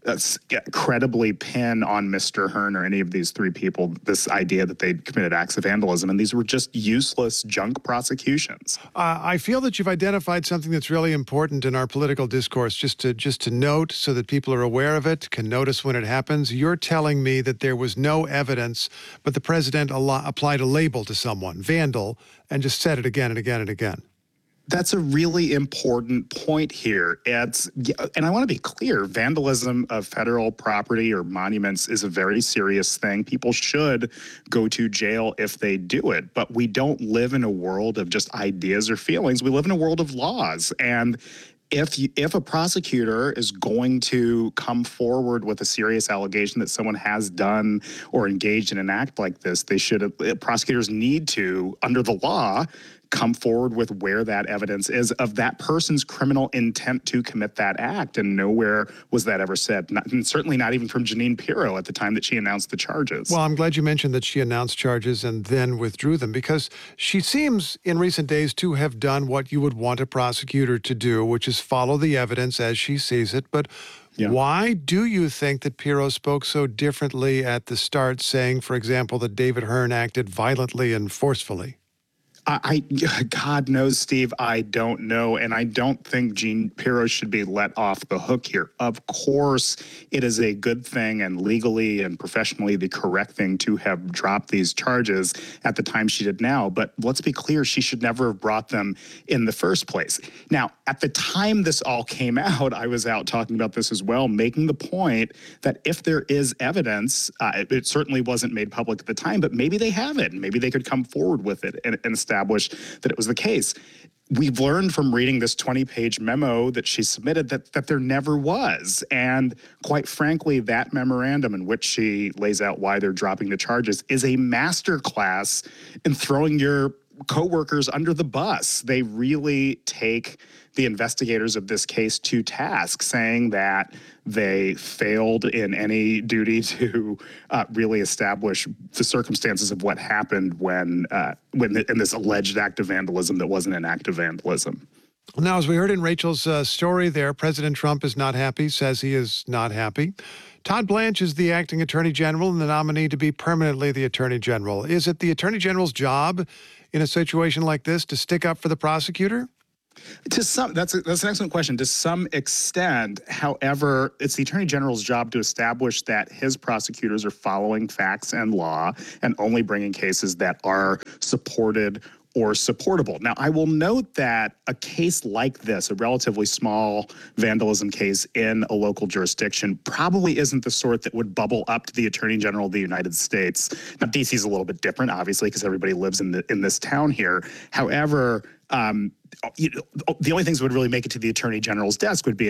credibly pin on Mr. Hearn or any of these 3 people this idea that they'd committed acts of vandalism, and these were just useless junk prosecutions. I feel that you've identified something that's really important in our political discourse, just to note so that people are aware of it, can notice when it happens. You're telling me that there was no evidence, but the president applied a label to someone, vandal, and just said it again and again and again. That's a really important point here. And I want to be clear, vandalism of federal property or monuments is a very serious thing. People should go to jail if they do it, but we don't live in a world of just ideas or feelings. We live in a world of laws. And if a prosecutor is going to come forward with a serious allegation that someone has done or engaged in an act like this, prosecutors need to, under the law, come forward with where that evidence is of that person's criminal intent to commit that act. And nowhere was that ever said, and certainly not even from Jeanine Pirro at the time that she announced the charges. Well, I'm glad you mentioned that she announced charges and then withdrew them, because she seems in recent days to have done what you would want a prosecutor to do, which is follow the evidence as she sees it. But why do you think that Pirro spoke so differently at the start, saying, for example, that David Hearn acted violently and forcefully? God knows, Steve, I don't know. And I don't think Jeanine Pirro should be let off the hook here. Of course, it is a good thing and legally and professionally the correct thing to have dropped these charges at the time she did now. But let's be clear, she should never have brought them in the first place. Now, at the time this all came out, I was out talking about this as well, making the point that if there is evidence, it certainly wasn't made public at the time, but maybe they have it. Maybe they could come forward with it and establish that it was the case. We've learned from reading this 20-page memo that she submitted that there never was. And quite frankly, that memorandum in which she lays out why they're dropping the charges is a masterclass in throwing your coworkers under the bus. They really take the investigators of this case to task, saying that they failed in any duty to really establish the circumstances of what happened when in this alleged act of vandalism that wasn't an act of vandalism. Now, as we heard in Rachel's story there, President Trump is not happy, says he is not happy. Todd Blanche is the acting attorney general and the nominee to be permanently the attorney general. Is it the attorney general's job in a situation like this to stick up for the prosecutor? That's an excellent question. To some extent, however, it's the attorney general's job to establish that his prosecutors are following facts and law and only bringing cases that are supported or supportable. Now, I will note that a case like this, a relatively small vandalism case in a local jurisdiction, probably isn't the sort that would bubble up to the Attorney General of the United States. Now, DC is a little bit different, obviously, because everybody lives in this town here. However, the only things that would really make it to the Attorney General's desk would be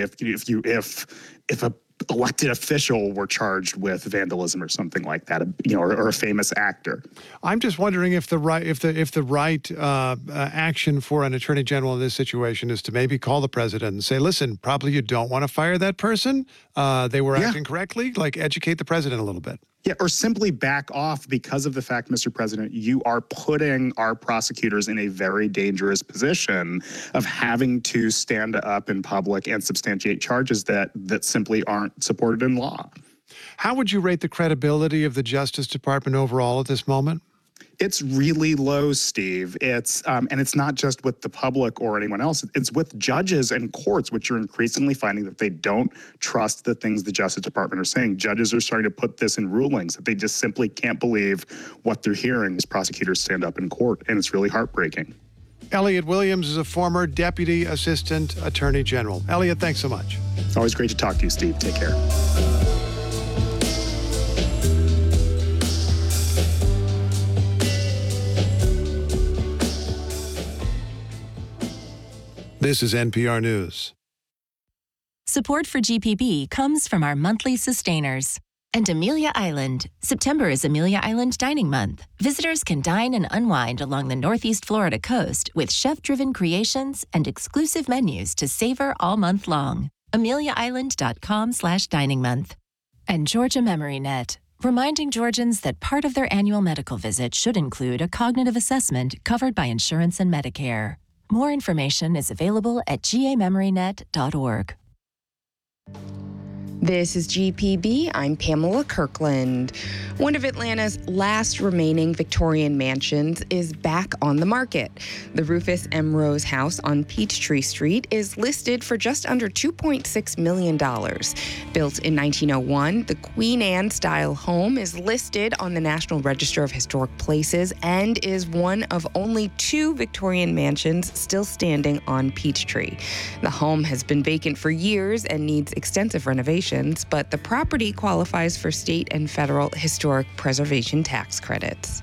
if a elected official were charged with vandalism or something like that, or a famous actor. I'm just wondering if the right action for an attorney general in this situation is to maybe call the president and say, listen, probably you don't want to fire that person. They were acting correctly. Like, educate the president a little bit. Yeah, or simply back off because of the fact, Mr. President, you are putting our prosecutors in a very dangerous position of having to stand up in public and substantiate charges that simply aren't supported in law. How would you rate the credibility of the Justice Department overall at this moment? It's really low, Steve. It's and it's not just with the public or anyone else. It's with judges and courts, which are increasingly finding that they don't trust the things the Justice Department are saying. Judges are starting to put this in rulings that they just simply can't believe what they're hearing as prosecutors stand up in court, and it's really heartbreaking. Elliot Williams is a former Deputy Assistant Attorney General. Elliot, thanks so much. Always great to talk to you, Steve. Take care. This is NPR News. Support for GPB comes from our monthly sustainers. And Amelia Island. September is Amelia Island Dining Month. Visitors can dine and unwind along the Northeast Florida coast with chef-driven creations and exclusive menus to savor all month long. AmeliaIsland.com/dining month. And Georgia Memory Net, reminding Georgians that part of their annual medical visit should include a cognitive assessment covered by insurance and Medicare. More information is available at gamemorynet.org. This is GPB. I'm Pamela Kirkland. One of Atlanta's last remaining Victorian mansions is back on the market. The Rufus M. Rose House on Peachtree Street is listed for just under $2.6 million. Built in 1901, the Queen Anne-style home is listed on the National Register of Historic Places and is one of only 2 Victorian mansions still standing on Peachtree. The home has been vacant for years and needs extensive renovations, but the property qualifies for state and federal historic preservation tax credits.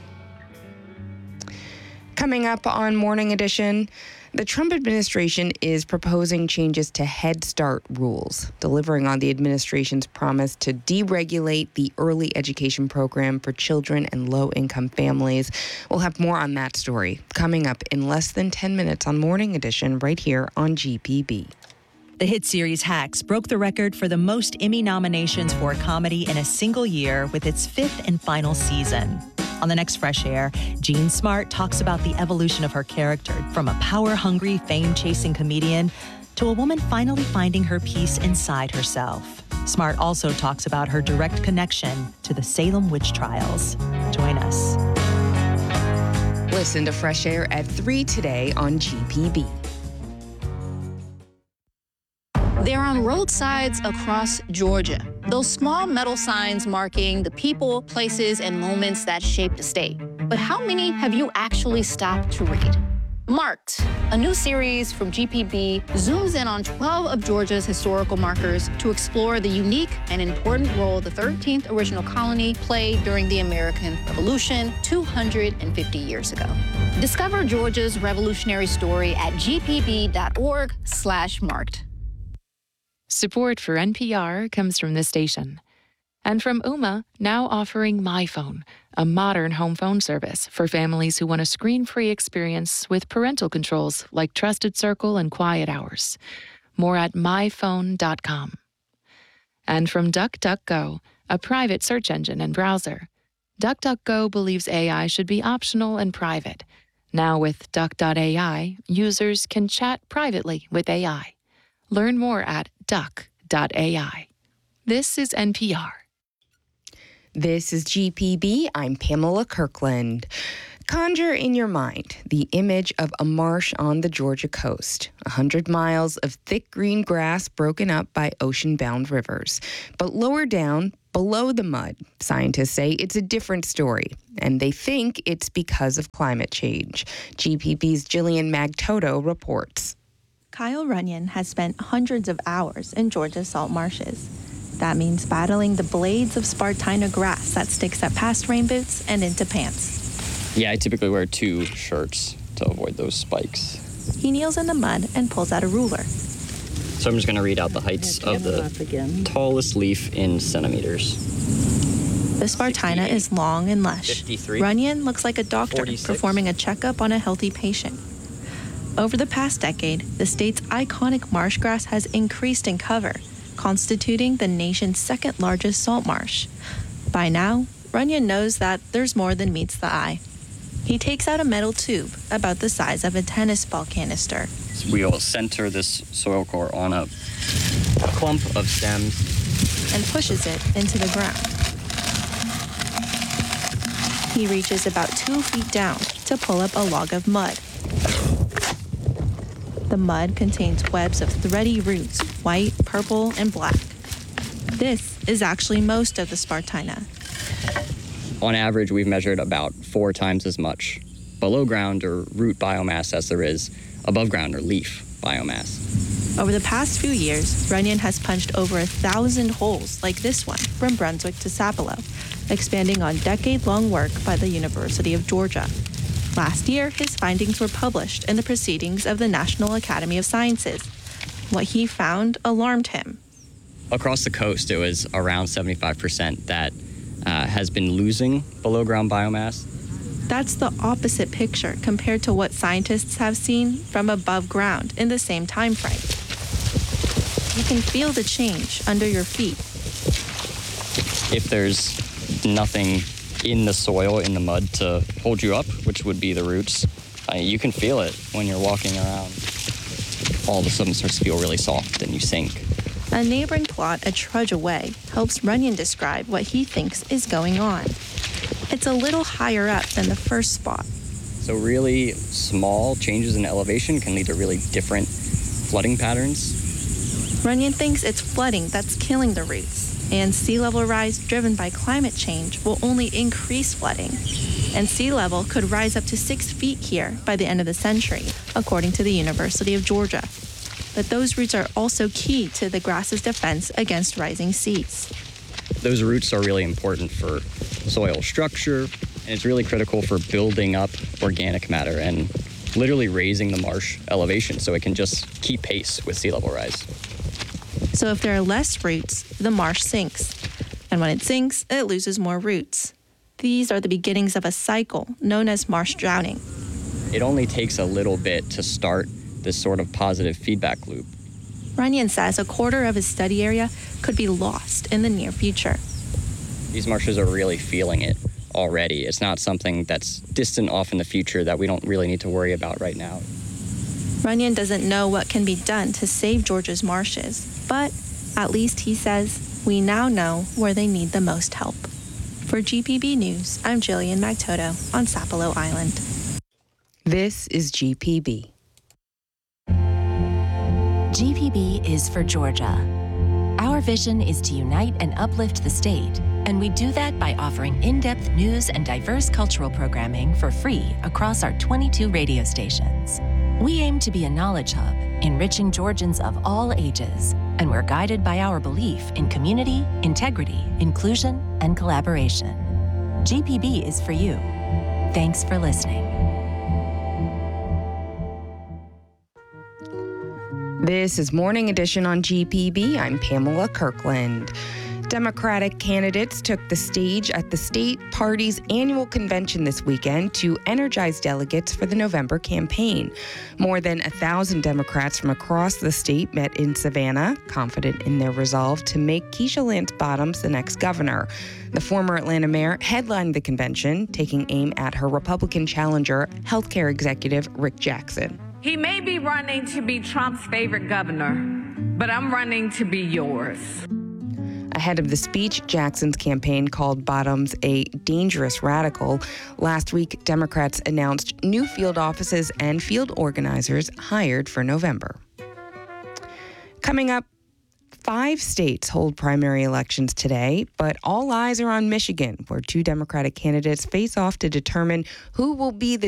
Coming up on Morning Edition, the Trump administration is proposing changes to Head Start rules, delivering on the administration's promise to deregulate the early education program for children and low-income families. We'll have more on that story coming up in less than 10 minutes on Morning Edition right here on GPB. The hit series Hacks broke the record for the most Emmy nominations for a comedy in a single year with its 5th and final season. On the next Fresh Air, Jean Smart talks about the evolution of her character from a power-hungry, fame-chasing comedian to a woman finally finding her peace inside herself. Smart also talks about her direct connection to the Salem witch trials. Join us. Listen to Fresh Air at 3 today on GPB. They're on roadsides across Georgia. Those small metal signs marking the people, places, and moments that shaped the state. But how many have you actually stopped to read? Marked, a new series from GPB, zooms in on 12 of Georgia's historical markers to explore the unique and important role the 13th original colony played during the American Revolution 250 years ago. Discover Georgia's revolutionary story at gpb.org/marked. Support for NPR comes from this station And from Ooma, now offering MyPhone, a modern home phone service for families who want a screen-free experience with parental controls like Trusted Circle and Quiet Hours. More at myphone.com. And from DuckDuckGo, a private search engine and browser. DuckDuckGo believes AI should be optional and private. Now with Duck.ai, users can chat privately with AI. Learn more at duck.ai. This is NPR. This is GPB. I'm Pamela Kirkland. Conjure in your mind the image of a marsh on the Georgia coast, 100 miles of thick green grass broken up by ocean-bound rivers. But lower down, below the mud, scientists say it's a different story, and they think it's because of climate change. GPB's Jillian Magtoto reports. Kyle Runyon has spent hundreds of hours in Georgia's salt marshes. That means battling the blades of Spartina grass that sticks up past rain boots and into pants. Yeah, I typically wear 2 shirts to avoid those spikes. He kneels in the mud and pulls out a ruler. So I'm just going to read out the heights of the tallest leaf in centimeters. The Spartina is long and lush. 53. Runyon looks like a doctor 46. performing a checkup on a healthy patient. Over the past decade, the state's iconic marsh grass has increased in cover, constituting the nation's second largest salt marsh. By now, Runyon knows that there's more than meets the eye. He takes out a metal tube about the size of a tennis ball canister. We'll center this soil core on a clump of stems and pushes it into the ground. He reaches about 2 feet down to pull up a log of mud. The mud contains webs of thready roots, white, purple, and black. This is actually most of the Spartina. On average, we've measured about 4 times as much below ground or root biomass as there is above ground or leaf biomass. Over the past few years, Runyon has punched over 1,000 holes like this one from Brunswick to Sapelo, expanding on decade-long work by the University of Georgia. Last year, his findings were published in the Proceedings of the National Academy of Sciences. What he found alarmed him. Across the coast, it was around 75% that has been losing below-ground biomass. That's the opposite picture compared to what scientists have seen from above ground in the same time frame. You can feel the change under your feet. If there's nothing in the soil, in the mud to hold you up, which would be the roots, you can feel it when you're walking around. All of a sudden it starts to feel really soft and you sink. A neighboring plot a trudge away helps Runyon describe what he thinks is going on. It's a little higher up than the first spot. So really small changes in elevation can lead to really different flooding patterns. Runyon thinks it's flooding that's killing the roots, and sea level rise driven by climate change will only increase flooding. And sea level could rise up to 6 feet here by the end of the century, according to the University of Georgia. But those roots are also key to the grass's defense against rising seas. Those roots are really important for soil structure, and it's really critical for building up organic matter and literally raising the marsh elevation so it can just keep pace with sea level rise. So if there are less roots, the marsh sinks. And when it sinks, it loses more roots. These are the beginnings of a cycle known as marsh drowning. It only takes a little bit to start this sort of positive feedback loop. Runyon says a quarter of his study area could be lost in the near future. These marshes are really feeling it already. It's not something that's distant off in the future that we don't really need to worry about right now. Runyon doesn't know what can be done to save Georgia's marshes, but at least he says we now know where they need the most help. For GPB News, I'm Jillian Magtoto on Sapelo Island. This is GPB. GPB is for Georgia. Our vision is to unite and uplift the state, and we do that by offering in-depth news and diverse cultural programming for free across our 22 radio stations. We aim to be a knowledge hub, enriching Georgians of all ages, and we're guided by our belief in community, integrity, inclusion, and collaboration. GPB is for you. Thanks for listening. This is Morning Edition on GPB. I'm Pamela Kirkland. Democratic candidates took the stage at the state party's annual convention this weekend to energize delegates for the November campaign. More than 1,000 Democrats from across the state met in Savannah, confident in their resolve to make Keisha Lance Bottoms the next governor. The former Atlanta mayor headlined the convention, taking aim at her Republican challenger, healthcare executive Rick Jackson. He may be running to be Trump's favorite governor, but I'm running to be yours. Ahead of the speech, Jackson's campaign called Bottoms a dangerous radical. Last week, Democrats announced new field offices and field organizers hired for November. Coming up, 5 states hold primary elections today, but all eyes are on Michigan, where 2 Democratic candidates face off to determine who will be the